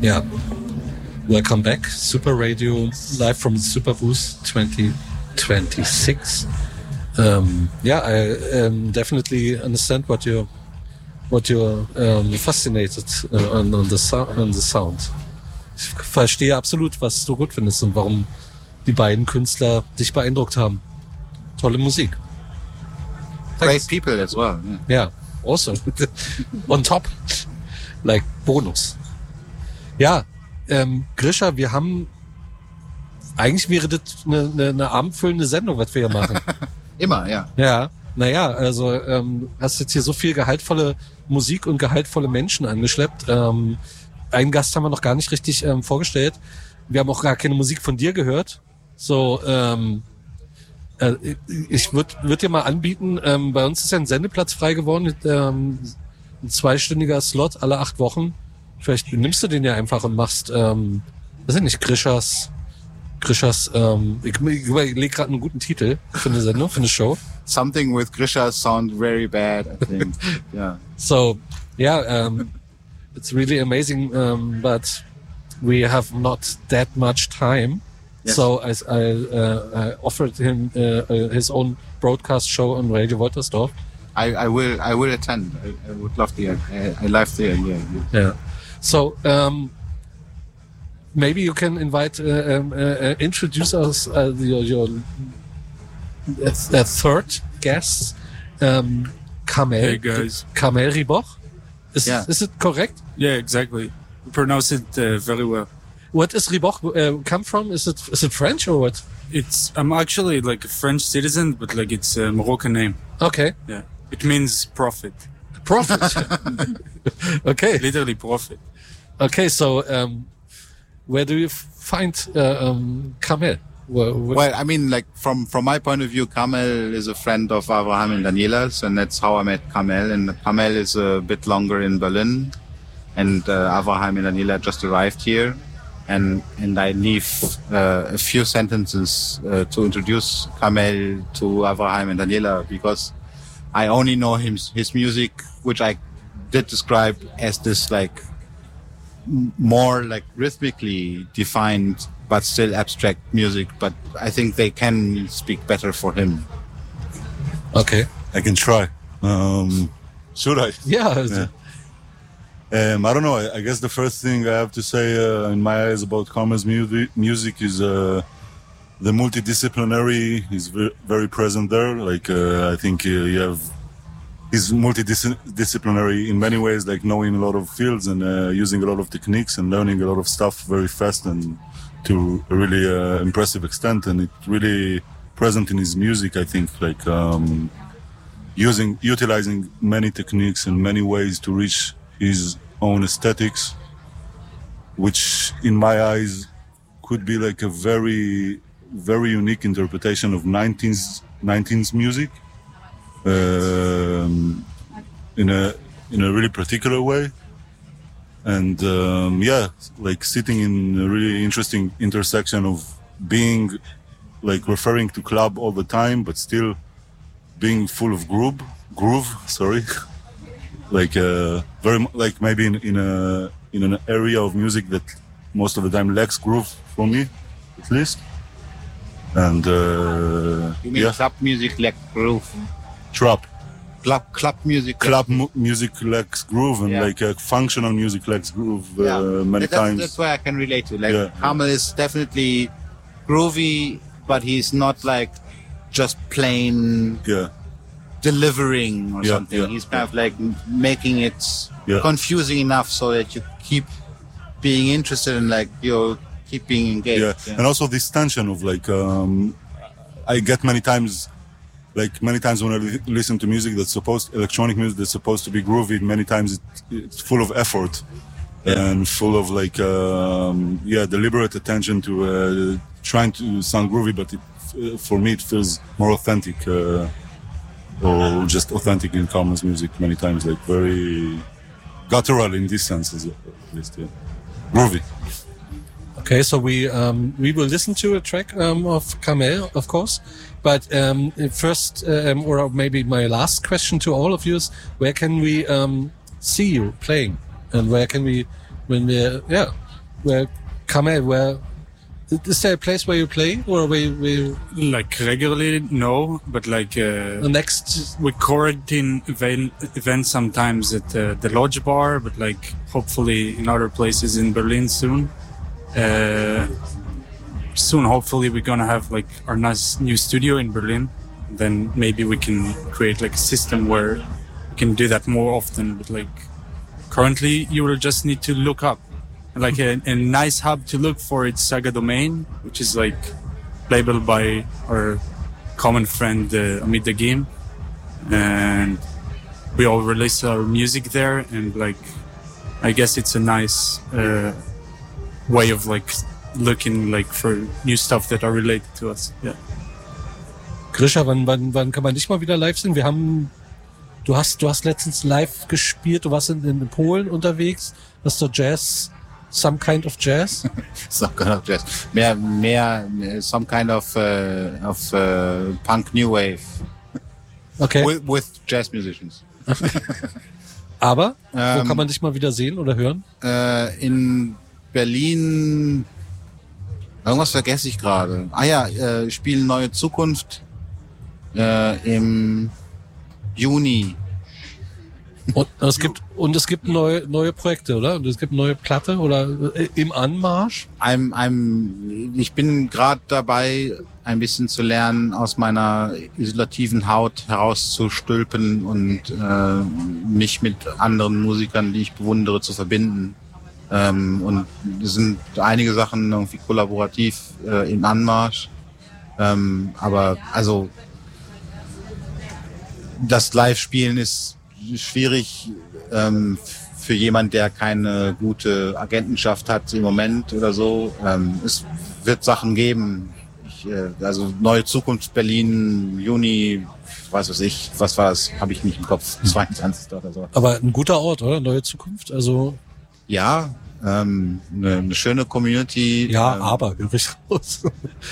Yeah. Welcome back. Super Radio, live from the Super Booth 2026. I definitely understand what you're fascinated on the sound. Ich verstehe absolut, was du gut findest und warum die beiden Künstler dich beeindruckt haben. Tolle Musik. Great people as well. Yeah, also on top, like Bonus. Ja, Grisha, wir haben, eigentlich wäre das eine abendfüllende Sendung, was wir hier machen. Immer, ja. Ja, naja, also hast jetzt hier so viel gehaltvolle Musik und gehaltvolle Menschen angeschleppt. Einen Gast haben wir noch gar nicht richtig vorgestellt. Wir haben auch gar keine Musik von dir gehört. So, ich würd dir mal anbieten, bei uns ist ja ein Sendeplatz frei geworden, ein 2-stündiger Slot alle 8 Wochen. Vielleicht nimmst du den ja einfach und machst, weiß ich nicht, Grishas, ich überlege gerade einen guten Titel für eine Sendung, für eine Show. Something with Grisha sound very bad, I think. Yeah. So, yeah, it's really amazing, but we have not that much time. Yes. So I offered him his own broadcast show on Radio Woltersdorf. I will attend. I would love to. I love the idea. Yeah. So maybe you can invite, introduce us your third guest, Kamel. Hey guys. Kamel Riboch. Is it correct? Yeah, exactly. You pronounce it very well. What is Riboch come from? Is it French or what? I'm actually like a French citizen, but like it's a Moroccan name. Okay. Yeah. It means prophet. Prophet. Okay. Literally prophet. Okay, so where do you find Kamel? Well, I mean, like from my point of view, Kamel is a friend of Avraham and Daniela's, and that's how I met Kamel. And Kamel is a bit longer in Berlin, and Avraham and Daniela just arrived here, and I leave a few sentences to introduce Kamel to Avraham and Daniela, because I only know his music, which I did describe as this like more like rhythmically defined but still abstract music, but I think they can speak better for him. Okay. I can try. Should I? Yeah. I don't know. I guess the first thing I have to say in my eyes about Kamel's music is the multidisciplinary is very present there. Like I think he's multidisciplinary in many ways, like knowing a lot of fields and using a lot of techniques and learning a lot of stuff very fast and to a really impressive extent. And it's really present in his music, I think, like utilizing many techniques and many ways to reach his own aesthetics, which in my eyes could be like a very, very unique interpretation of 19th music. In a really particular way, and like sitting in a really interesting intersection of being like referring to club all the time, but still being full of groove. Sorry, like very like maybe in an area of music that most of the time lacks groove for me, at least. And you mean club music lacks groove? Club music. Club music lacks groove, and like functional music lacks groove many times. That's where I can relate to. Like Kamel is definitely groovy, but he's not like just plain delivering or something. He's kind of like making it confusing enough so that you keep being interested and like you keep being engaged. And also this tension of like I get many times when I listen to music electronic music that's supposed to be groovy, many times it's full of effort and full of like deliberate attention to trying to sound groovy, but for me it feels more authentic or just authentic in Kamel's music many times, like very guttural in this sense at least, groovy. Okay, so we will listen to a track of Kamel, of course. But first, or maybe my last question to all of you is, where can we see you playing, and where can we, Kamel, where is there a place where you play or where you Like regularly, no, but like the next? we quarantine events sometimes at the Lodge Bar, but like hopefully in other places in Berlin soon. Soon, hopefully, we're gonna have like our nice new studio in Berlin. Then maybe we can create like a system where we can do that more often. But like currently, you will just need to look up like a nice hub to look for. It's Saga Domain, which is like labeled by our common friend Amit Dagim, and we all release our music there. And like, I guess it's a nice way of like looking like for new stuff that are related to us. Yeah. Grisha, wann kann man dich mal wieder live sehen? Du hast letztens live gespielt, du warst in Polen unterwegs, hast du Jazz, some kind of jazz? Some kind of jazz. Mehr some kind of punk new wave. Okay. With jazz musicians. Aber, wo kann man dich mal wieder sehen oder hören? In Berlin, irgendwas vergesse ich gerade. Spielen Neue Zukunft im Juni. Und es gibt neue Projekte, oder? Und es gibt neue Platte oder im Anmarsch? Ich bin gerade dabei, ein bisschen zu lernen, aus meiner isolativen Haut herauszustülpen und mich mit anderen Musikern, die ich bewundere, zu verbinden. Und es sind einige Sachen irgendwie kollaborativ im Anmarsch. Aber also das Live-Spielen ist schwierig für jemand, der keine gute Agentenschaft hat im Moment oder so. Es wird Sachen geben. Also Neue Zukunft Berlin, Juni, was war das? Habe ich nicht im Kopf, 22. oder so. Aber ein guter Ort, oder? Neue Zukunft, also... Ja, eine schöne Community. Ja, aber höre ich raus.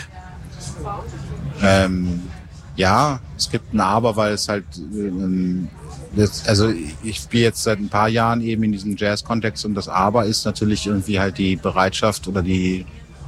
Ja, es gibt ein Aber, weil es halt, also ich spiele jetzt seit ein paar Jahren eben in diesem Jazz-Kontext und das Aber ist natürlich irgendwie halt die Bereitschaft oder die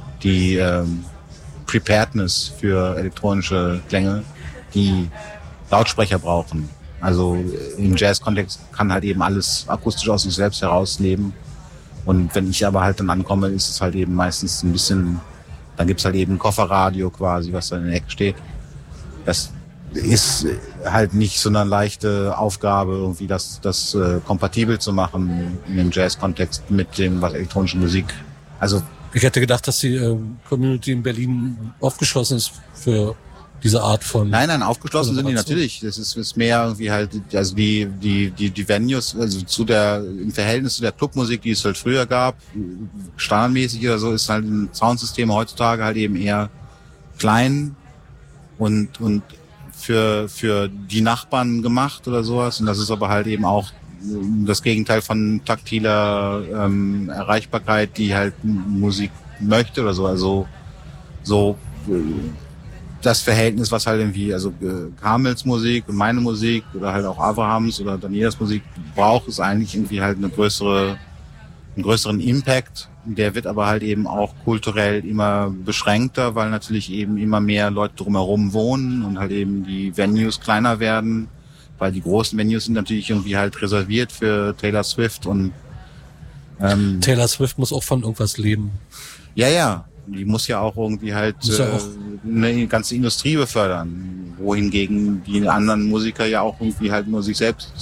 Preparedness für elektronische Klänge, die Lautsprecher brauchen. Also im Jazz-Kontext kann halt eben alles akustisch aus sich selbst herausleben. Und wenn ich aber halt dann ankomme, ist es halt eben meistens ein bisschen, dann gibt's halt eben ein Kofferradio quasi, was da in der Ecke steht. Das ist halt nicht so eine leichte Aufgabe, irgendwie das kompatibel zu machen in dem Jazz-Kontext mit dem, was elektronische Musik. Also ich hätte gedacht, dass die Community in Berlin aufgeschlossen ist für diese Art von... Nein, aufgeschlossen sind die natürlich. Das ist mehr irgendwie halt, also die Venues, also im Verhältnis zu der Clubmusik, die es halt früher gab, standardmäßig oder so, ist halt ein Soundsystem heutzutage halt eben eher klein und für die Nachbarn gemacht oder sowas. Und das ist aber halt eben auch das Gegenteil von taktiler Erreichbarkeit, die halt Musik möchte oder so. Also so das Verhältnis, was halt irgendwie, also Kamels Musik und meine Musik oder halt auch Avrahams oder Danielas Musik braucht, ist eigentlich irgendwie halt einen größeren Impact. Der wird aber halt eben auch kulturell immer beschränkter, weil natürlich eben immer mehr Leute drumherum wohnen und halt eben die Venues kleiner werden, weil die großen Venues sind natürlich irgendwie halt reserviert für Taylor Swift und Taylor Swift muss auch von irgendwas leben. Ja. Die muss ja auch irgendwie halt eine ganze Industrie befördern, wohingegen die anderen Musiker ja auch irgendwie halt nur sich selbst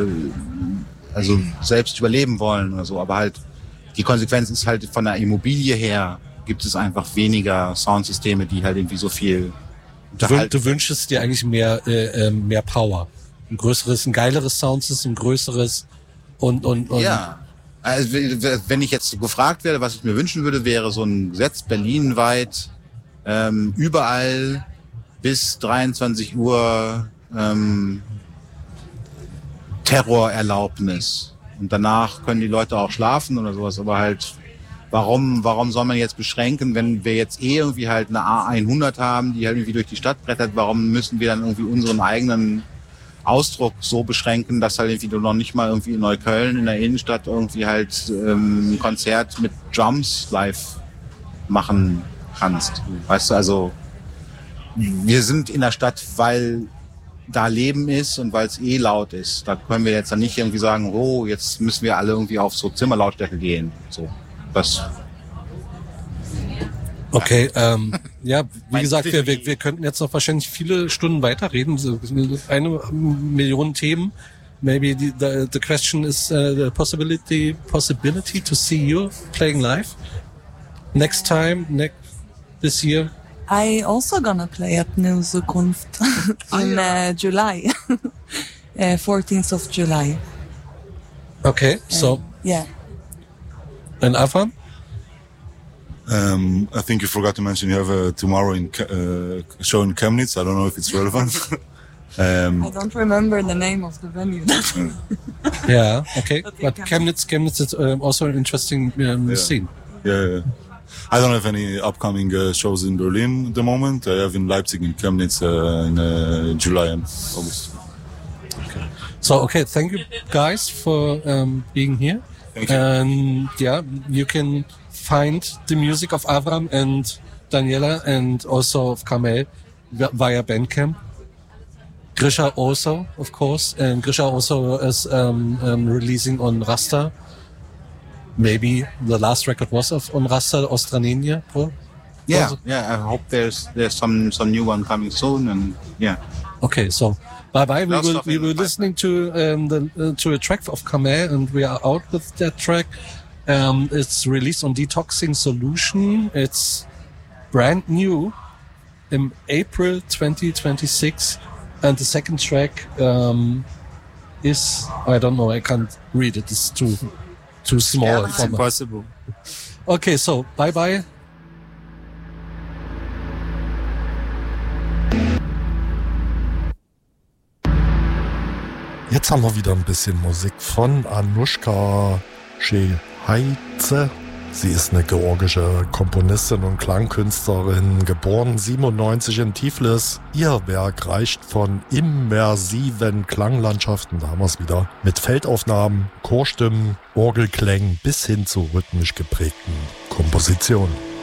selbst überleben wollen oder so. Aber halt die Konsequenz ist halt von der Immobilie her gibt es einfach weniger Soundsysteme, die halt irgendwie so viel unterhalten. Du wünschst dir eigentlich mehr Power, ein geileres Soundsystem, ein größeres und ja. Also, wenn ich jetzt gefragt werde, was ich mir wünschen würde, wäre so ein Gesetz berlinweit, überall bis 23 Uhr Terrorerlaubnis. Und danach können die Leute auch schlafen oder sowas. Aber halt, warum soll man jetzt beschränken, wenn wir jetzt irgendwie halt eine A100 haben, die halt irgendwie durch die Stadt brettert, warum müssen wir dann irgendwie unseren eigenen Ausdruck so beschränken, dass halt irgendwie du noch nicht mal irgendwie in Neukölln in der Innenstadt irgendwie halt ein Konzert mit Drums live machen kannst. Weißt du, also wir sind in der Stadt, weil da Leben ist und weil es laut ist. Da können wir jetzt dann nicht irgendwie sagen, oh, jetzt müssen wir alle irgendwie auf so Zimmerlautstärke gehen. So, das. Okay, ja, wie gesagt, wir könnten jetzt noch wahrscheinlich viele Stunden weiterreden. So 1 Million Themen. Maybe the question is the possibility to see you playing live next time, this year. I also gonna play at New Zukunft in July, 14th of July. Okay, so yeah. And Avram? I think you forgot to mention you have tomorrow a show in Chemnitz. I don't know if it's relevant. I don't remember the name of the venue. Yeah, okay. But Chemnitz is also an interesting scene. Yeah. I don't have any upcoming shows in Berlin at the moment. I have in Leipzig and Chemnitz in July and August. Okay. So, okay, thank you guys for being here. Thank you. And yeah, you can find the music of Avram and Daniela and also of Kamel via Bandcamp. Grisha also, of course, and Grisha also is releasing on Rasta. Maybe the last record was on Rasta Ostranenia. Yeah. I hope there's some new one coming soon, and yeah. Okay, so bye. We were listening to to a track of Kamel, and we are out with that track. It's released on Detoxing Solution. It's brand new in April 2026, and the second track is, I don't know, I can't read it. It's too small. Yeah, it's impossible. Okay, so bye. Jetzt haben wir wieder ein bisschen Musik von Anushka Sheheidze. Sie ist eine georgische Komponistin und Klangkünstlerin, geboren 97 in Tiflis. Ihr Werk reicht von immersiven Klanglandschaften, da haben wir es wieder, mit Feldaufnahmen, Chorstimmen, Orgelklängen bis hin zu rhythmisch geprägten Kompositionen.